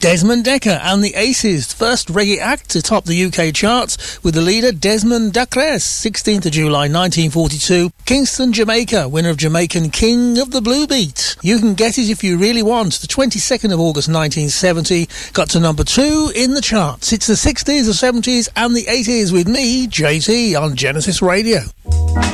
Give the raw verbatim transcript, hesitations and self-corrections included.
Desmond Dekker and the Aces, first reggae act to top the U K charts, with the leader Desmond Dekker, sixteenth of July nineteen forty-two, Kingston, Jamaica, winner of Jamaican King of the Blue Beat. You Can Get It If You Really Want, the twenty-second of August nineteen seventy, got to number two in the charts. It's the sixties, the seventies and the eighties with me, J T, on Genesis Radio.